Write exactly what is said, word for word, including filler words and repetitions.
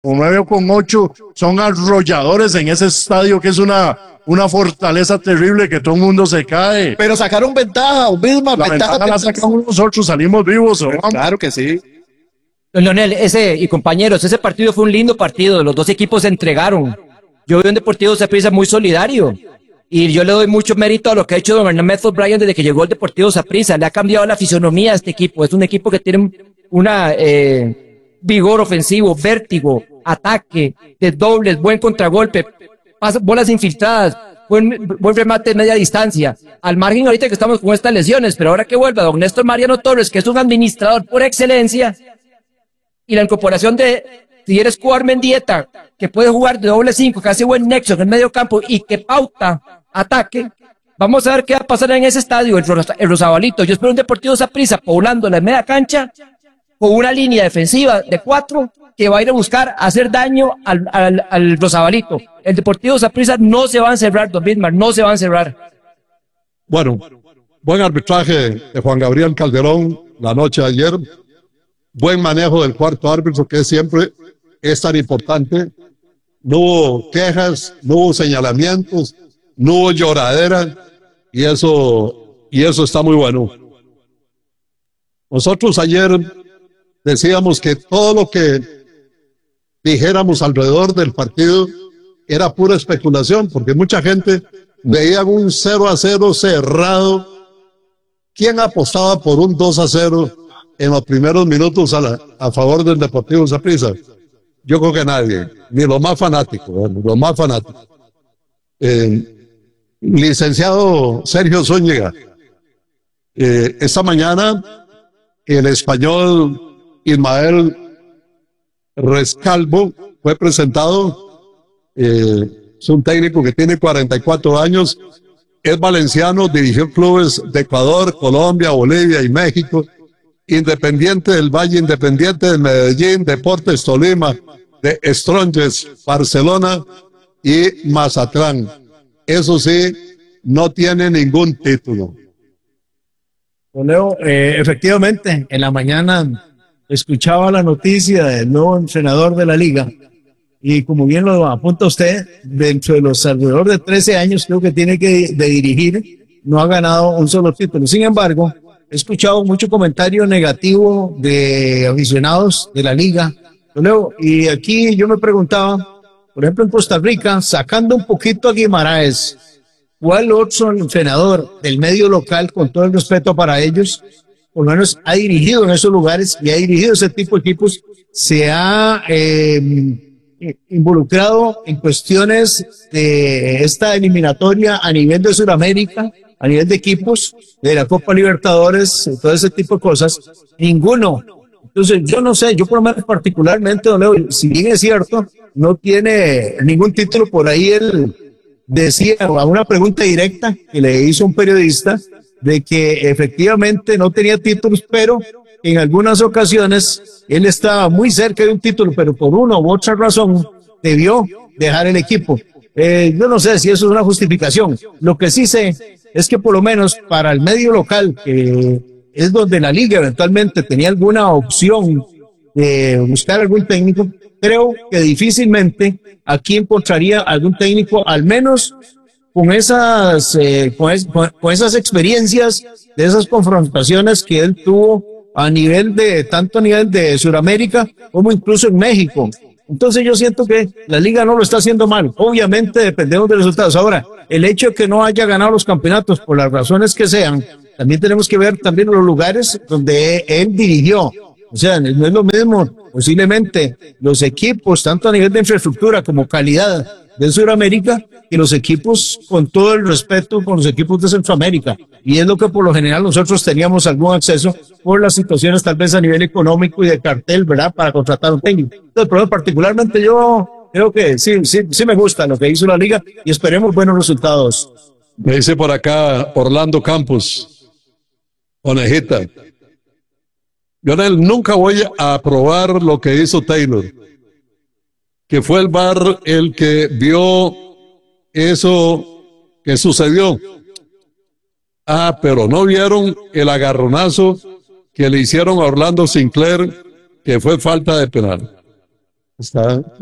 nueve con ocho son arrolladores en ese estadio que es una, una fortaleza terrible que todo el mundo se cae. Pero sacaron ventaja, Bismarck. La ventaja, ventaja la sacamos nosotros, salimos vivos. Pero claro que sí. Don Leonel, ese, y compañeros, ese partido fue un lindo partido, los dos equipos se entregaron. Yo veo un Deportivo Saprissa muy solidario. Y yo le doy mucho mérito a lo que ha hecho don Ernesto Bryan desde que llegó el Deportivo Saprissa. Le ha cambiado la fisonomía a este equipo. Es un equipo que tiene una eh, vigor ofensivo, vértigo, ataque, desdobles, buen contragolpe, bolas infiltradas, buen, buen remate de media distancia. Al margen ahorita que estamos con estas lesiones, pero ahora que vuelva don Néstor Mariano Torres, que es un administrador por excelencia, y la incorporación de Tigueres Cubar Mendieta, que puede jugar de doble cinco, que hace buen nexo en el medio campo y que pauta ataque. Vamos a ver qué va a pasar en ese estadio, el, Rosa, el Rosabalito. Yo espero un Deportivo Saprissa poblando la media cancha con una línea defensiva de cuatro que va a ir a buscar hacer daño al, al, al Rosabalito. El Deportivo Saprissa no se va a encerrar, don Bismarck, no se va a encerrar. Bueno, buen arbitraje de Juan Gabriel Calderón la noche de ayer. Buen manejo del cuarto árbitro, que siempre es tan importante. No hubo quejas, no hubo señalamientos, no hubo lloradera, y eso, y eso está muy bueno. Nosotros ayer decíamos que todo lo que dijéramos alrededor del partido era pura especulación, porque mucha gente veía un cero a cero cerrado. ¿Quién apostaba por un dos a cero en los primeros minutos a, la, a favor del Deportivo Saprissa? Yo creo que nadie, ni los más fanáticos, ni los más fanáticos. Eh, licenciado Sergio Zúñiga, eh, esta mañana el español Ismael Rescalvo fue presentado. Eh, es un técnico que tiene cuarenta y cuatro años, es valenciano, dirigió clubes de Ecuador, Colombia, Bolivia y México. Independiente del Valle, Independiente del Medellín, Deportes Tolima, de Strongest, Barcelona y Mazatlán. Eso sí, no tiene ningún título. Leo, eh, efectivamente, en la mañana escuchaba la noticia del nuevo entrenador de la liga y como bien lo apunta usted, dentro de los alrededor de trece años creo que tiene que de dirigir, no ha ganado un solo título. Sin embargo, he escuchado mucho comentario negativo de aficionados de la liga, Leo, y aquí yo me preguntaba, por ejemplo en Costa Rica, sacando un poquito a Guimaraes, ¿cuál otro entrenador del medio local, con todo el respeto para ellos, por lo menos ha dirigido en esos lugares y ha dirigido ese tipo de equipos, se ha eh, involucrado en cuestiones de esta eliminatoria a nivel de Sudamérica, a nivel de equipos, de la Copa Libertadores, todo ese tipo de cosas? Ninguno. Entonces, yo no sé, yo por lo menos particularmente, don Leo, si bien es cierto, no tiene ningún título. Por ahí él decía, a una pregunta directa que le hizo un periodista, de que efectivamente no tenía títulos, pero en algunas ocasiones él estaba muy cerca de un título, pero por una u otra razón debió dejar el equipo. Eh, yo no sé si eso es una justificación. Lo que sí sé es que por lo menos para el medio local, que es donde la liga eventualmente tenía alguna opción de buscar algún técnico, creo que difícilmente aquí encontraría algún técnico, al menos con esas, eh, con, es, con, con esas experiencias, de esas confrontaciones que él tuvo a nivel de, tanto a nivel de Sudamérica como incluso en México. Entonces yo siento que la liga no lo está haciendo mal. Obviamente dependemos de los resultados. Ahora, el hecho de que no haya ganado los campeonatos por las razones que sean, también tenemos que ver también los lugares donde él dirigió. O sea, no es lo mismo posiblemente los equipos, tanto a nivel de infraestructura como calidad de Sudamérica, que los equipos, con todo el respeto, con los equipos de Centroamérica. Y es lo que por lo general nosotros teníamos algún acceso por las situaciones tal vez a nivel económico y de cartel, ¿verdad?, para contratar un técnico. Entonces, pero particularmente yo creo que sí, sí, sí me gusta lo que hizo la liga y esperemos buenos resultados. Me dice por acá Orlando Campos, Onejita, yo nunca voy a aprobar lo que hizo Taylor, que fue el V A R el que vio eso que sucedió. Ah, pero no vieron el agarronazo que le hicieron a Orlando Sinclair, que fue falta de penal. Está,